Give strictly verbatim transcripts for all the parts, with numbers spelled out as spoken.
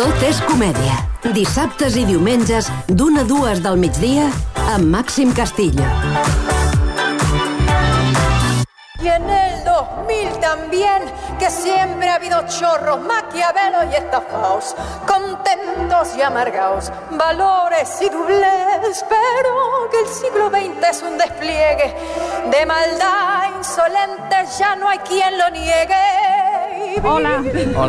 Tot és comèdia. Dissabtes i diumenges, d'una a dues del migdia, amb Màxim Castillo. Y en el dos mil también, que siempre ha habido chorros, maquiavelos y estafaos, contentos y amargaos, valores y doblez, pero que el siglo veinte es un despliegue de maldad insolente, ya no hay quien lo niegue. Hola. Hola.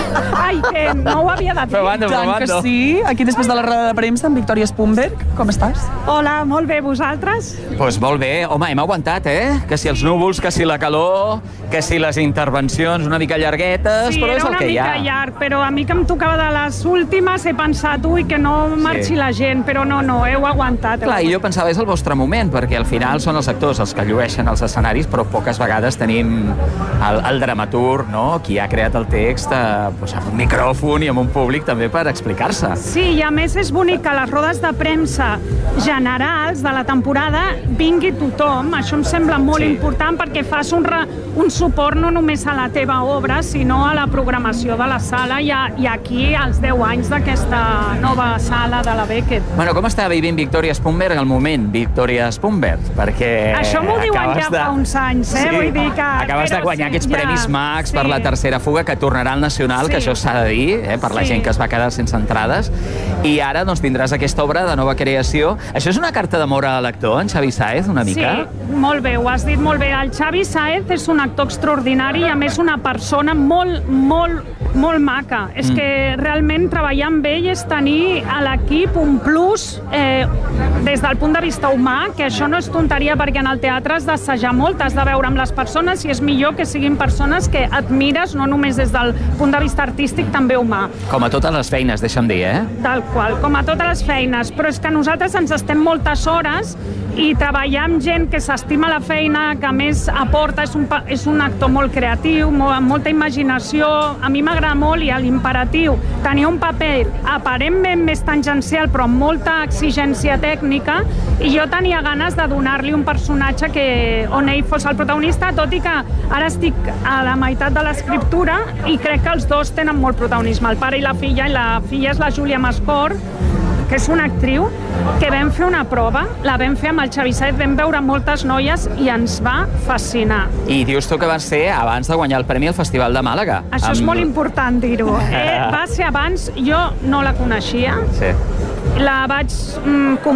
Ai, que no ho havia de dir. Provando, Tant que provando. sí. Aquí després de la roda de premsa amb Victòria Spunberg. Com estàs? Hola, molt bé, vosaltres? Doncs pues molt bé. Home, hem aguantat, eh? Que si els núvols, que si la calor, que si les intervencions una mica llarguetes, Sí, però és era el una que hi ha. mica llarg, però a mi que em tocava de les últimes he pensat, ui, que no marxi Sí. la gent, però no, no, heu aguantat. Heu Clar, i jo aguantat. pensava, és el vostre moment, perquè al final són els actors els que llueixen els escenaris, però poques vegades tenim el, el dramaturg, no?, qui ha creat el text, eh, doncs amb un micròfon i amb un públic també per explicar-se. Sí, i a més és bonic que a les rodes de premsa generals de la temporada vingui tothom. Això em sembla molt Sí. important perquè fas un, re, un suport no només a la teva obra, sinó a la programació de la sala i, a, i aquí als deu anys d'aquesta nova sala de la Beckett. Bueno, com està vivint Victòria Spunberg al moment, Victòria Spunberg? Perquè Això m'ho diuen acabes ja de... fa uns anys, eh? Sí. Vull dir que... Acabes de però guanyar sí, aquests ja. Premis Max Sí. per la tercera fuga, que tornarà al Nacional, Sí. que això s'ha de dir, eh, per la Sí. gent que es va quedar sense entrades. I ara doncs, tindràs aquesta obra de nova creació. Això és una carta d'amor a l'actor, en Xavi Sáez, una mica? Sí, molt bé, ho has dit molt bé. El Xavi Sáez és un actor extraordinari i a més una persona molt, molt, molt maca. És Mm. que realment treballar amb ell és tenir a l'equip un plus eh, des del punt de vista humà, que això no és tonteria perquè en el teatre has d'assajar molt, has de veure amb les persones i és millor que siguin persones que admires no només des del punt de vista artístic, també humà. Com a totes les feines, deixa'm dir, eh? Tal qual, com a totes les feines, però és que nosaltres ens estem moltes hores i treballar amb gent que s'estima la feina, que a més aporta, és un, pa- és un actor molt creatiu, molt, amb molta imaginació. A mi m'agrada molt i a l'imperatiu tenia un paper aparentment més tangencial però amb molta exigència tècnica i jo tenia ganes de donar-li un personatge que, on ell fos el protagonista, tot i que ara estic a la meitat de l'escriptura i crec que els dos tenen molt protagonisme, el pare i la filla, i la filla és la Júlia Mascor, que és una actriu que vam fer una prova, la vam fer amb el Xavi Sáez, vam veure moltes noies i ens va fascinar. I dius tu que va ser abans de guanyar el Premi al Festival de Màlaga. Això és Amb- molt important dir-ho. Eh, va ser abans, jo no la coneixia, Sí. la vaig mm,